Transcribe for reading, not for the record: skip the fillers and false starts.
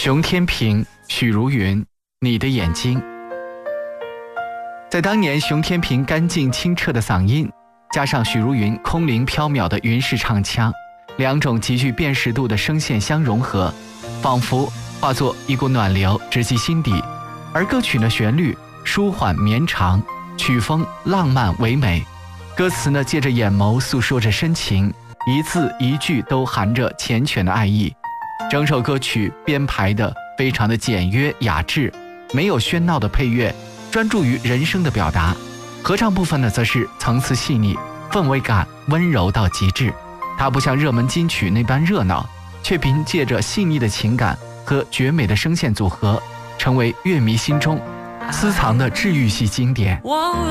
熊天平、许茹芸，你的眼睛。在当年，熊天平干净清澈的嗓音，加上许茹芸空灵飘渺的云式唱腔，两种极具辨识度的声线相融合，仿佛化作一股暖流直击心底。而歌曲的旋律舒缓绵长，曲风浪漫唯美，歌词呢借着眼眸诉说着深情，一字一句都含着缱绻的爱意。整首歌曲编排的非常的简约雅致，没有喧闹的配乐，专注于人声的表达。合唱部分呢则是层次细腻，氛围感温柔到极致。它不像热门金曲那般热闹，却凭借着细腻的情感和绝美的声线组合，成为乐迷心中私藏的治愈系经典。